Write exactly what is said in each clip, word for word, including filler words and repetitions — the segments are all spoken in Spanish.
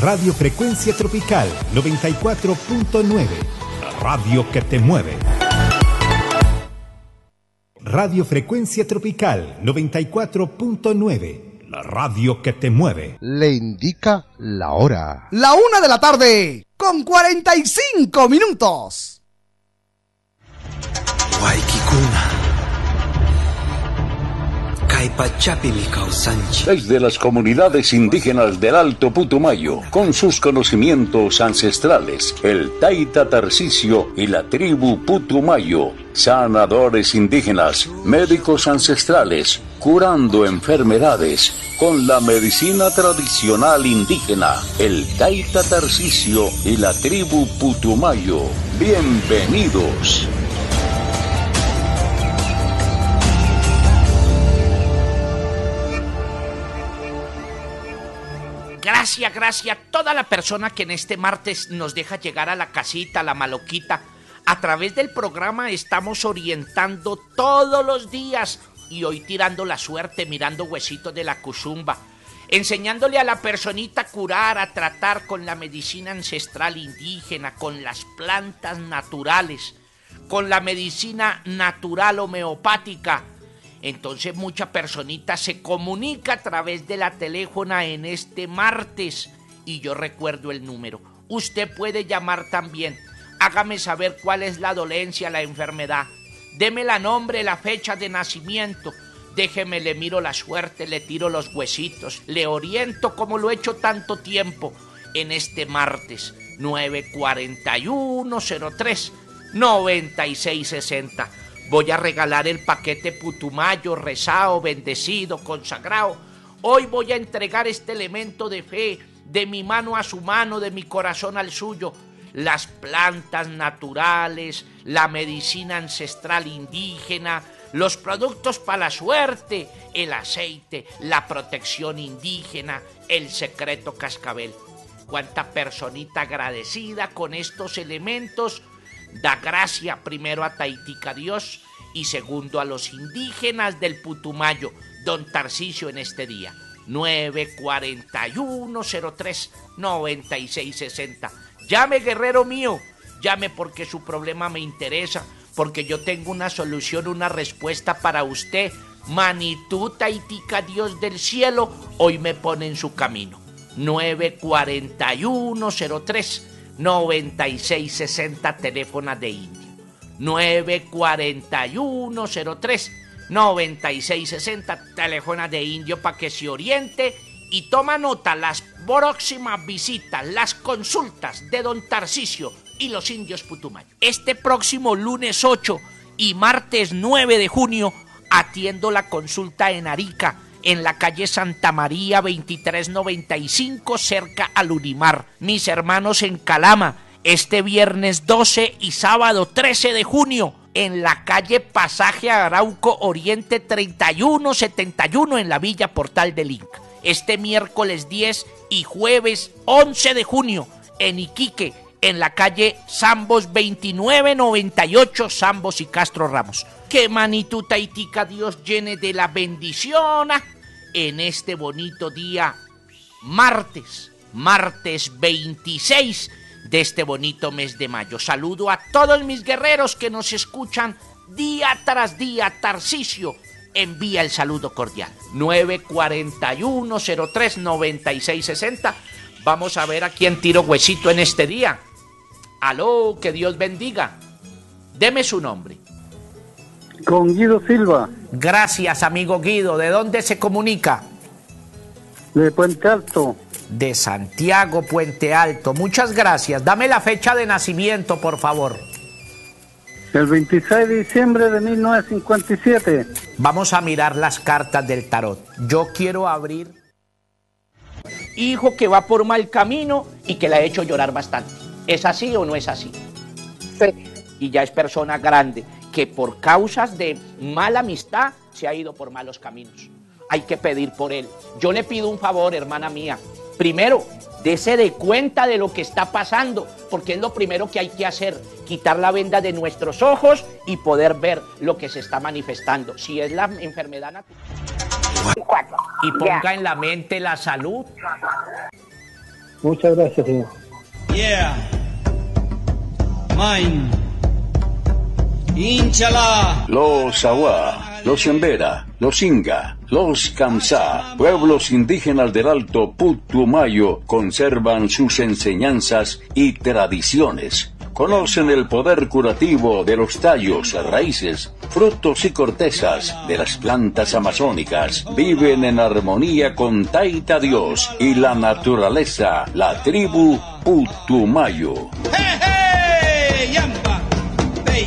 Radio Frecuencia Tropical noventa y cuatro punto nueve, la radio que te mueve. Radio Frecuencia Tropical noventa y cuatro punto nueve, la radio que te mueve. Le indica la hora. La una de la tarde, con cuarenta y cinco minutos. Waikikuna. Desde las comunidades indígenas del Alto Putumayo, con sus conocimientos ancestrales, el Taita Tarcisio y la tribu Putumayo, sanadores indígenas, médicos ancestrales, curando enfermedades con la medicina tradicional indígena, el Taita Tarcisio y la tribu Putumayo. Bienvenidos. Gracias, gracias a toda la persona que en este martes nos deja llegar a la casita, a la maloquita. A través del programa estamos orientando todos los días y hoy tirando la suerte, mirando huesitos de la cuzumba, enseñándole a la personita a curar, a tratar con la medicina ancestral indígena, con las plantas naturales, con la medicina natural homeopática. Entonces mucha personita se comunica a través de la teléfona en este martes y yo recuerdo el número. Usted puede llamar también. Hágame saber cuál es la dolencia, la enfermedad. Deme la nombre, la fecha de nacimiento. Déjeme, le miro la suerte, le tiro los huesitos, le oriento como lo he hecho tanto tiempo en este martes. nueve cuatro uno cero tres noventa y seis sesenta. Voy a regalar el paquete Putumayo, rezado, bendecido, consagrado. Hoy voy a entregar este elemento de fe, de mi mano a su mano, de mi corazón al suyo. Las plantas naturales, la medicina ancestral indígena, los productos para la suerte, el aceite, la protección indígena, el secreto cascabel. Cuánta personita agradecida con estos elementos. Da gracia primero a Taitica Dios y segundo a los indígenas del Putumayo, don Tarcisio en este día. nueve cuatro uno cero tres noventa y seis sesenta. Llame, guerrero mío, llame porque su problema me interesa, porque yo tengo una solución, una respuesta para usted. Manitú Taitica Dios del cielo, hoy me pone en su camino. nueve cuatro uno cero tres noventa y seis sesenta, teléfono de Indio. nueve cuatro uno cero tres noventa y seis sesenta, teléfono de Indio para que se oriente y toma nota las próximas visitas, las consultas de don Tarcisio y los indios Putumayo. Este próximo lunes ocho y martes nueve de junio atiendo la consulta en Arica, en la calle Santa María veintitrés noventa y cinco, cerca al Unimar. Mis hermanos en Calama, este viernes doce y sábado trece de junio, en la calle Pasaje Arauco Oriente treinta y uno setenta y uno, en la Villa Portal del Inca. Este miércoles diez y jueves once de junio, en Iquique, en la calle Zambos veintinueve noventa y ocho, Zambos y Castro Ramos. Que Manitú Taitica Dios llene de la bendición en este bonito día, martes, martes veintiséis de este bonito mes de mayo. Saludo a todos mis guerreros que nos escuchan día tras día. Tarcisio envía el saludo cordial. nueve cuatro uno cero tres noventa y seis sesenta. Vamos a ver a quién tiro huesito en este día. Aló, que Dios bendiga. Deme su nombre. Con Guido Silva. Gracias, amigo Guido. ¿De dónde se comunica? De Puente Alto. De Santiago, Puente Alto. Muchas gracias. Dame la fecha de nacimiento, por favor. El veintiséis de diciembre de mil novecientos cincuenta y siete. Vamos a mirar las cartas del tarot. Yo quiero abrir... Hijo que va por mal camino y que la ha hecho llorar bastante. ¿Es así o no es así? Sí. Y ya es persona grande, que por causas de mala amistad se ha ido por malos caminos. Hay que pedir por él. Yo le pido un favor, hermana mía. Primero, dese de cuenta de lo que está pasando, porque es lo primero que hay que hacer, quitar la venda de nuestros ojos y poder ver lo que se está manifestando. Si es la enfermedad natural. Y ponga en la mente la salud. Muchas gracias, señor. Yeah. Mine. Inchala. Los Awa, los Embera, los Inga, los Kamsá, pueblos indígenas del Alto Putumayo, conservan sus enseñanzas y tradiciones. Conocen el poder curativo de los tallos, raíces, frutos y cortezas de las plantas amazónicas. Viven en armonía con Taita Dios y la naturaleza, la tribu Putumayo. Hey, hey, yamba. Hey.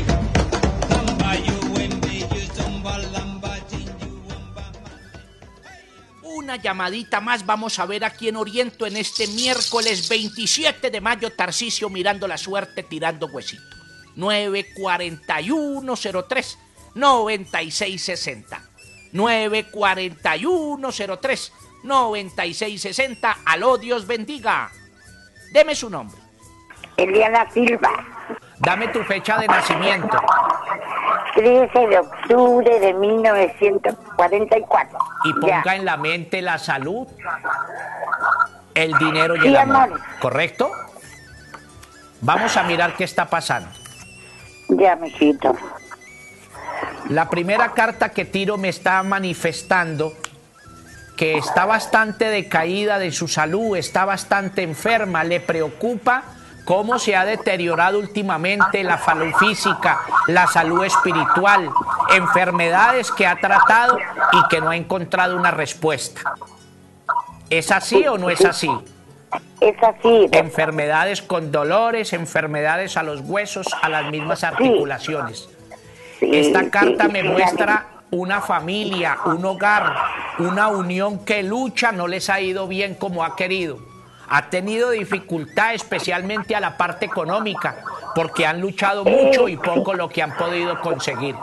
Una llamadita más, vamos a ver a quién oriento en este miércoles veintisiete de mayo, Tarcisio mirando la suerte, tirando huesito. nueve cuatro uno cero tres nueve seis seis cero. nueve cuatro uno cero tres nueve seis seis cero. Aló, Dios bendiga. Deme su nombre. Eliana Silva. Dame tu fecha de nacimiento. trece de octubre de mil novecientos cuarenta y cuatro. Y ponga ya en la mente la salud, el dinero y sí, el amor. amor. ¿Correcto? Vamos a mirar qué está pasando. Ya, mijito. La primera carta que tiro me está manifestando que está bastante decaída de su salud, está bastante enferma, le preocupa cómo se ha deteriorado últimamente la salud física, la salud espiritual, enfermedades que ha tratado y que no ha encontrado una respuesta. ¿Es así o no es así? Es así. Enfermedades con dolores, enfermedades a los huesos, a las mismas articulaciones. Sí, Esta sí, carta sí, me sí, muestra una familia, un hogar, una unión que lucha, no les ha ido bien como ha querido. Ha tenido dificultad especialmente a la parte económica, porque han luchado mucho y poco lo que han podido conseguir.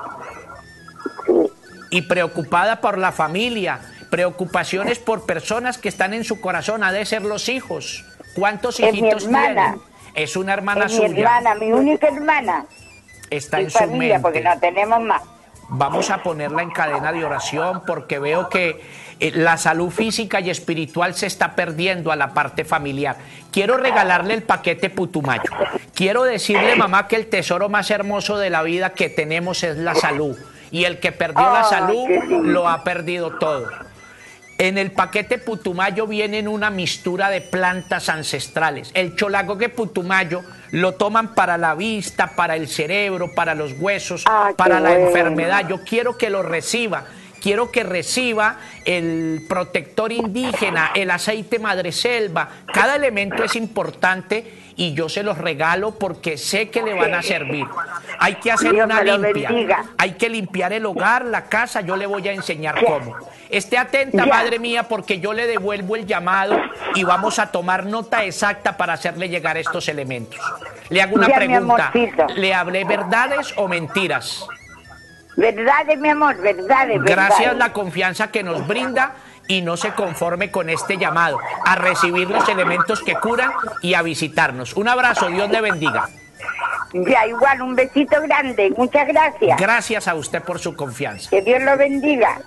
Y preocupada por la familia, preocupaciones por personas que están en su corazón, ha de ser los hijos. ¿Cuántos hijitos tienen? Es una hermana es suya. Mi hermana, mi única hermana. Está mi en familia, su mente. Porque no tenemos más. Vamos a ponerla en cadena de oración porque veo que eh, la salud física y espiritual se está perdiendo a la parte familiar. Quiero regalarle el paquete Putumayo. Quiero decirle, mamá, que el tesoro más hermoso de la vida que tenemos es la salud. Y el que perdió oh, la salud lo ha perdido todo. En el paquete Putumayo vienen una mistura de plantas ancestrales. El cholagogue Putumayo lo toman para la vista, para el cerebro, para los huesos, ah, para la bueno. enfermedad. Yo quiero que lo reciba. Quiero que reciba el protector indígena, el aceite madreselva. Cada elemento es importante y yo se los regalo porque sé que le van a servir. Hay que hacer Dios una limpia. Hay que limpiar el hogar, la casa. Yo le voy a enseñar ya. cómo. Esté atenta, ya. madre mía, porque yo le devuelvo el llamado y vamos a tomar nota exacta para hacerle llegar estos elementos. Le hago una ya, pregunta. ¿Le hablé verdades o mentiras? Verdades, mi amor, verdades, verdades. Gracias la confianza que nos brinda y no se conforme con este llamado, a recibir los elementos que curan y a visitarnos. Un abrazo, Dios le bendiga. Ya, igual, un besito grande, muchas gracias. Gracias a usted por su confianza. Que Dios lo bendiga.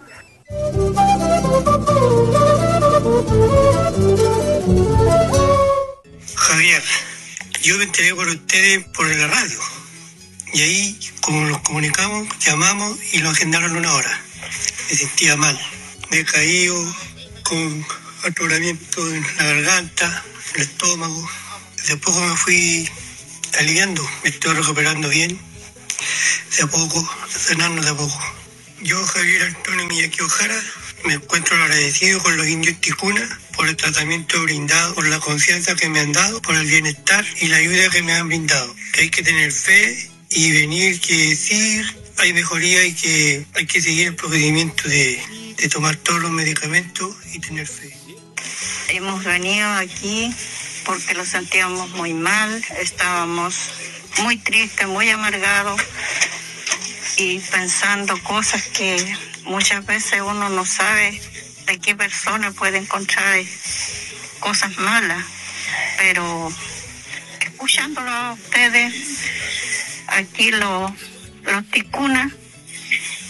Javier, yo me enteré por ustedes por la radio. Y ahí, como nos comunicamos, llamamos y lo agendaron una hora. Me sentía mal. Me he caído con atoramiento en la garganta, en el estómago. De a poco me fui aliviando. Me estoy recuperando bien. De a poco, sanando de a poco. Yo, Javier Antonio Miyaki Ojara, me encuentro agradecido con los indios Ticuna por el tratamiento brindado, por la confianza que me han dado, por el bienestar y la ayuda que me han brindado. Que hay que tener fe y venir que decir, hay mejoría y que hay que seguir el procedimiento de, de tomar todos los medicamentos y tener fe. Hemos venido aquí porque lo sentíamos muy mal, estábamos muy tristes, muy amargados y pensando cosas que muchas veces uno no sabe de qué persona puede encontrar cosas malas, pero escuchándolo a ustedes, aquí los, los ticunas,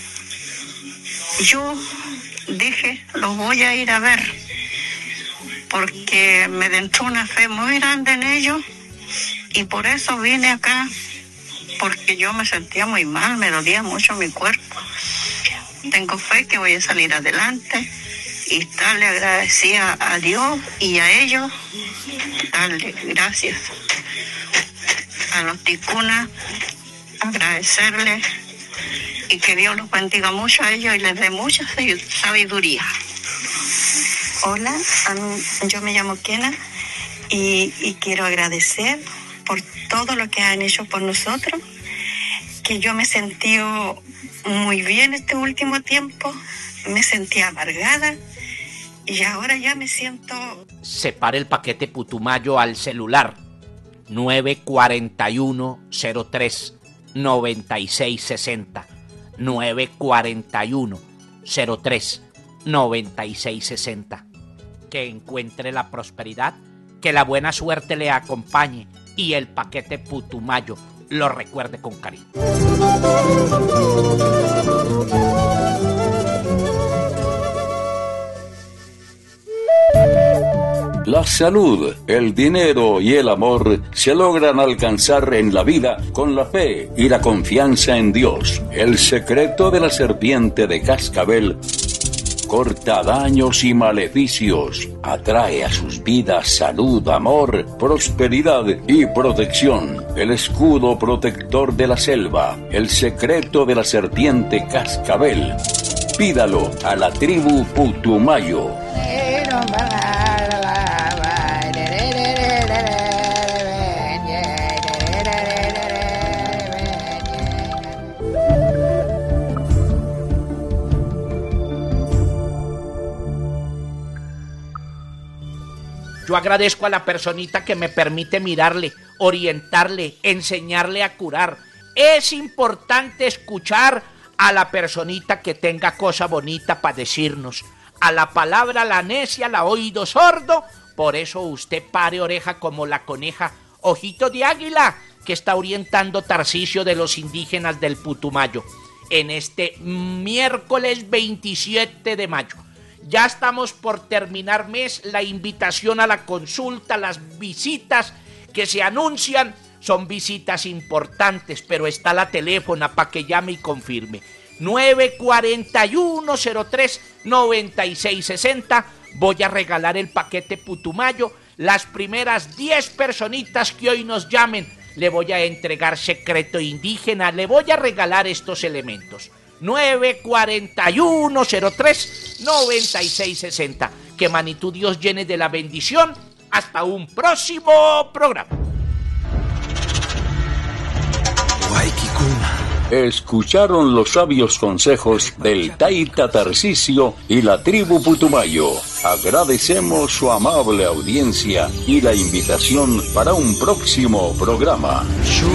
yo dije, los voy a ir a ver, porque me entró una fe muy grande en ellos y por eso vine acá, porque yo me sentía muy mal, me dolía mucho mi cuerpo. Tengo fe que voy a salir adelante y estarle agradecida a Dios y a ellos, darle gracias a los ticunas, agradecerles y que Dios los bendiga mucho a ellos y les dé mucha sabiduría. Hola, yo me llamo Kena y, y quiero agradecer por todo lo que han hecho por nosotros, que yo me sentí muy bien este último tiempo, me sentí amargada y ahora ya me siento... Separe el paquete Putumayo al celular nueve cuatro uno cero tres nueve seis seis cero, nueve cuatro uno cero tres nueve seis seis cero. Que encuentre la prosperidad, que la buena suerte le acompañe y el paquete Putumayo lo recuerde con cariño. La salud, el dinero y el amor se logran alcanzar en la vida con la fe y la confianza en Dios. El secreto de la serpiente de cascabel corta daños y maleficios, atrae a sus vidas salud, amor, prosperidad y protección. El escudo protector de la selva, el secreto de la serpiente cascabel. Pídalo a la tribu Putumayo. Yo agradezco a la personita que me permite mirarle, orientarle, enseñarle a curar. Es importante escuchar a la personita que tenga cosa bonita para decirnos. A la palabra la necia, la oído sordo. Por eso usted pare oreja como la coneja, ojito de águila, que está orientando Tarcisio de los indígenas del Putumayo. En este miércoles veintisiete de mayo. Ya estamos por terminar mes, la invitación a la consulta, las visitas que se anuncian son visitas importantes, pero está la teléfona para que llame y confirme. nueve cuatro uno cero tres nueve seis seis cero. Voy a regalar el paquete Putumayo. Las primeras diez personitas que hoy nos llamen, le voy a entregar secreto indígena, le voy a regalar estos elementos. nueve cuatro uno cero tres nueve seis seis cero. Que Manitud Dios llene de la bendición. Hasta un próximo programa. Escucharon los sabios consejos del Taita Tarcisio y la tribu Putumayo. Agradecemos su amable audiencia y la invitación para un próximo programa.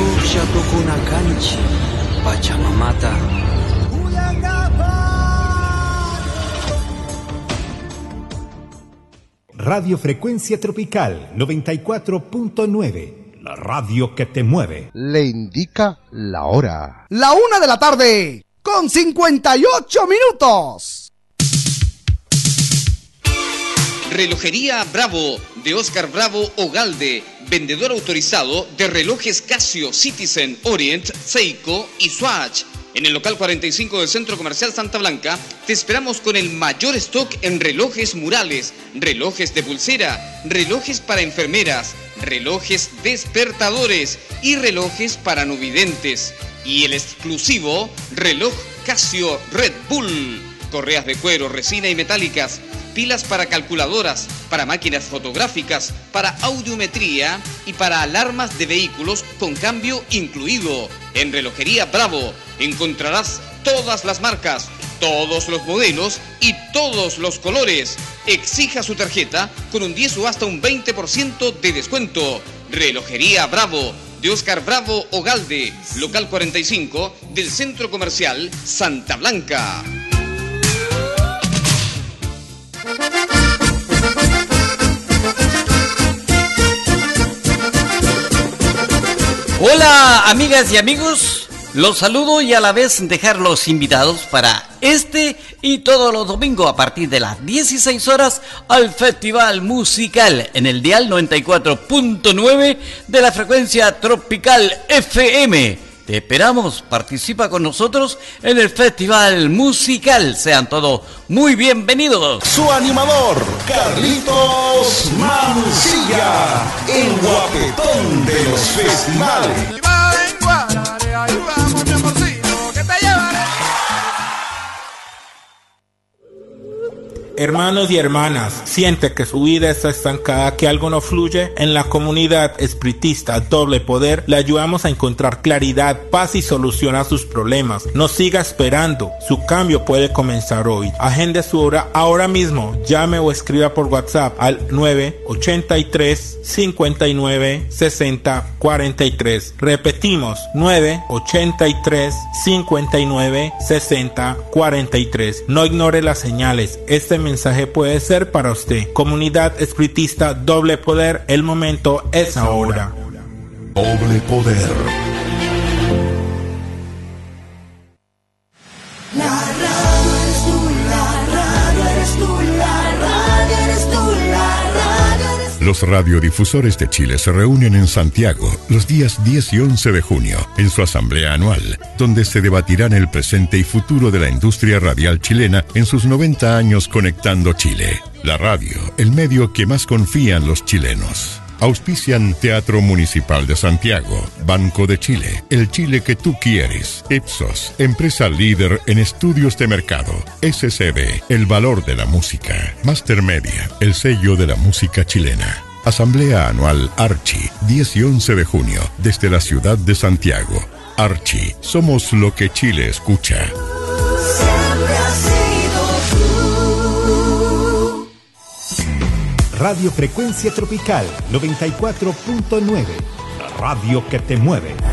Radio Frecuencia Tropical noventa y cuatro punto nueve, la radio que te mueve. Le indica la hora. La una de la tarde, con cincuenta y ocho minutos. Relojería Bravo, de Oscar Bravo Ogalde, vendedor autorizado de relojes Casio, Citizen, Orient, Seiko y Swatch. En el local cuarenta y cinco del Centro Comercial Santa Blanca, te esperamos con el mayor stock en relojes murales, relojes de pulsera, relojes para enfermeras, relojes despertadores y relojes para no videntes. Y el exclusivo reloj Casio Red Bull. Correas de cuero, resina y metálicas, pilas para calculadoras, para máquinas fotográficas, para audiometría y para alarmas de vehículos con cambio incluido. En Relojería Bravo encontrarás todas las marcas, todos los modelos y todos los colores. Exija su tarjeta con un diez o hasta un veinte por ciento de descuento. Relojería Bravo, de Oscar Bravo Ogalde, local cuarenta y cinco del Centro Comercial Santa Blanca. Hola amigas y amigos, Los saludo y a la vez dejarlos invitados para este y todos los domingos a partir de las dieciséis horas al Festival Musical en el dial noventa y cuatro punto nueve de la frecuencia Tropical F M. Te esperamos, participa con nosotros en el Festival Musical. Sean todos muy bienvenidos. Su animador, Carlitos Mancilla, el guapetón de los festivales. Hermanos y hermanas, siente que su vida está estancada, que algo no fluye. En la comunidad espiritista Doble Poder le ayudamos a encontrar claridad, paz y solución a sus problemas. No siga esperando, su cambio puede comenzar hoy. Agende su hora ahora mismo, llame o escriba por WhatsApp al nueve ochenta y tres, cincuenta y nueve, sesenta, cuarenta y tres. Repetimos, nueve ochenta y tres, cincuenta y nueve, sesenta, cuarenta y tres. No ignore las señales, este mensaje puede ser para usted. Comunidad espiritista Doble Poder, el momento es ahora. Doble Poder. La radio eres tú, la radio eres tú, la radio eres tú, la radio eres tú. Los radiodifusores de Chile se reúnen en Santiago los días diez y once de junio en su asamblea anual, donde se debatirán el presente y futuro de la industria radial chilena en sus noventa años conectando Chile. La radio, el medio que más confían los chilenos. Auspician Teatro Municipal de Santiago, Banco de Chile, el Chile que tú quieres, Ipsos, empresa líder en estudios de mercado, S C B, el valor de la música, Master Media, el sello de la música chilena. Asamblea Anual Archi, diez y once de junio, desde la ciudad de Santiago. Archi, somos lo que Chile escucha. Siempre has sido tú. Radio Frecuencia Tropical noventa y cuatro punto nueve, la radio que te mueve.